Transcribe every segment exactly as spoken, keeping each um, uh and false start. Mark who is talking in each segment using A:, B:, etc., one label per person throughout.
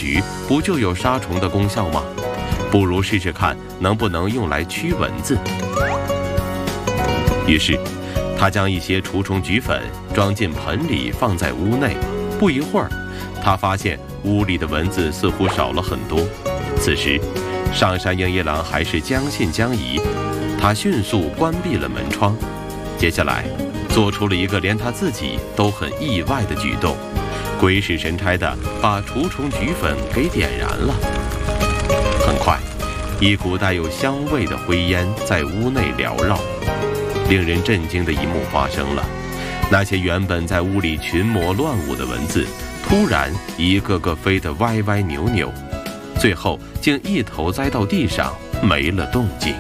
A: 菊不就有杀虫的功效吗？不如试试看能不能用来驱蚊子。于是他将一些除虫菊粉装进盆里，放在屋内。不一会儿，他发现屋里的蚊子似乎少了很多。此时上山英一郎还是将信将疑，他迅速关闭了门窗。接下来做出了一个连他自己都很意外的举动，鬼使神差地把除虫菊粉给点燃了。很快，一股带有香味的灰烟在屋内缭绕。令人震惊的一幕发生了，那些原本在屋里群魔乱舞的蚊子，突然一个个飞得歪歪扭扭，最后竟一头栽到地上，没了动静。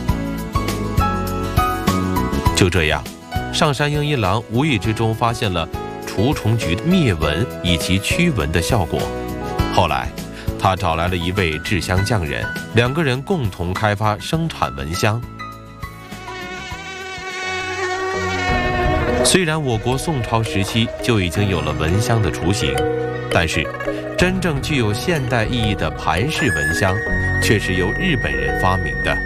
A: 就这样，上山英一郎无意之中发现了除虫菊灭蚊以及驱蚊的效果。后来他找来了一位制香匠人，两个人共同开发生产蚊香。虽然我国宋朝时期就已经有了蚊香的雏形，但是真正具有现代意义的盘式蚊香却是由日本人发明的。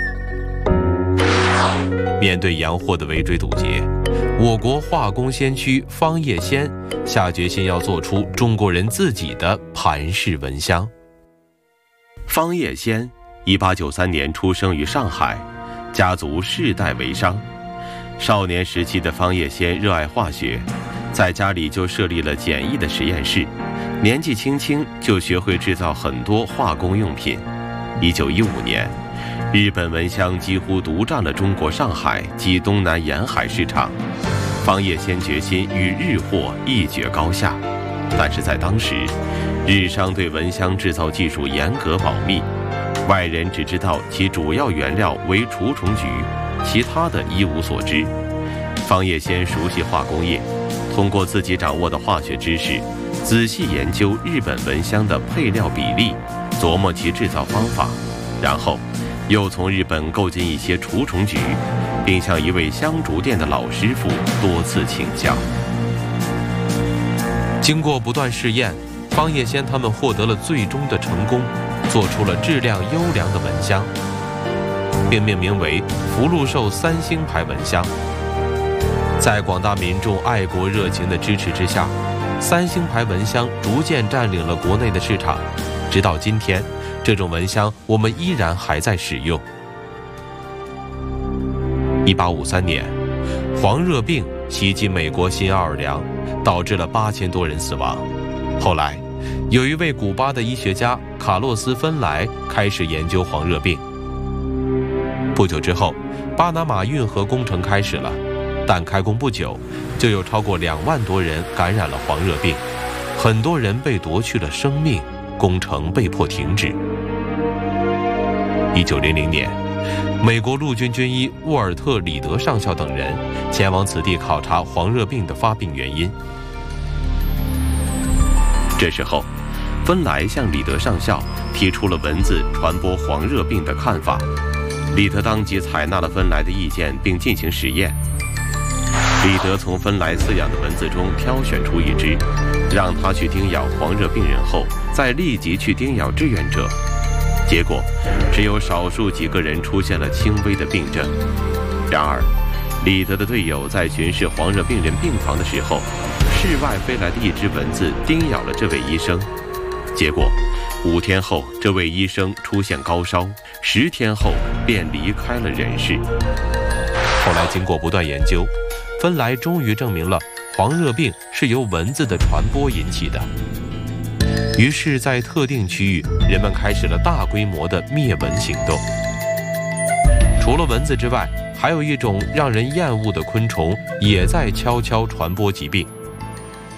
A: 面对洋货的围追堵截，我国化工先驱方业先下决心要做出中国人自己的盘式蚊香。方业先一八九三年出生于上海，家族世代为商。少年时期的方业先热爱化学，在家里就设立了简易的实验室，年纪轻轻就学会制造很多化工用品。一九一五年，日本蚊香几乎独占了中国上海及东南沿海市场。方业先决心与日货一决高下，但是在当时，日商对蚊香制造技术严格保密，外人只知道其主要原料为除虫菊，其他的一无所知。方业先熟悉化工业，通过自己掌握的化学知识，仔细研究日本蚊香的配料比例，琢磨其制造方法，然后又从日本购进一些除虫菊，并向一位香烛店的老师傅多次请教。经过不断试验，方业先他们获得了最终的成功，做出了质量优良的蚊香，并命名为福禄寿三星牌蚊香。在广大民众爱国热情的支持之下，三星牌蚊香逐渐占领了国内的市场。直到今天，这种蚊香我们依然还在使用。一八五三年，黄热病袭击美国新奥尔良，导致了八千多人死亡。后来，有一位古巴的医学家卡洛斯·芬莱开始研究黄热病。不久之后，巴拿马运河工程开始了，但开工不久，就有超过两万多人感染了黄热病，很多人被夺去了生命，工程被迫停止。一九零零年，美国陆军军医沃尔特·里德上校等人前往此地考察黄热病的发病原因。这时候，芬莱向里德上校提出了蚊子传播黄热病的看法。里德当即采纳了芬莱的意见，并进行实验。里德从芬莱饲养的蚊子中挑选出一只，让他去叮咬黄热病人后，再立即去叮咬志愿者。结果，只有少数几个人出现了轻微的病症。然而，里德的队友在巡视黄热病人病房的时候，室外飞来的一只蚊子叮咬了这位医生。结果，五天后，这位医生出现高烧，十天后便离开了人世。后来经过不断研究，芬莱终于证明了黄热病是由蚊子的传播引起的。于是，在特定区域，人们开始了大规模的灭蚊行动。除了蚊子之外，还有一种让人厌恶的昆虫也在悄悄传播疾病。